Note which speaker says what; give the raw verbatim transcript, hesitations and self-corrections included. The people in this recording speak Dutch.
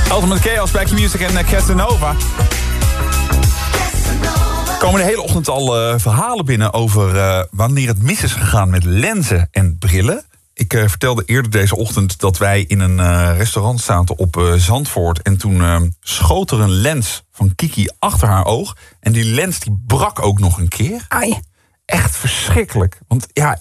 Speaker 1: Ultimate Chaos bij Q-Music en uh, Casanova. Er komen de hele ochtend al uh, verhalen binnen over uh, wanneer het mis is gegaan met lenzen en brillen. Ik uh, vertelde eerder deze ochtend dat wij in een uh, restaurant zaten op uh, Zandvoort. En toen uh, schoot er een lens van Kiki achter haar oog. En die lens die brak ook nog een keer.
Speaker 2: Ai.
Speaker 1: Echt verschrikkelijk. Want ja,